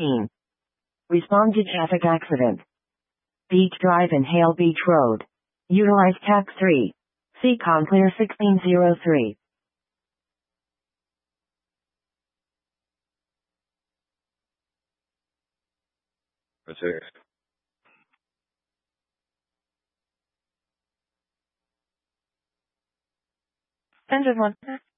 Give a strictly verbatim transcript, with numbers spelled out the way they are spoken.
sixteen. Respond to traffic accident. Beach Drive and Hale Beach Road. Utilize tax three. See Conclear sixteen oh three. That's it. Engine one.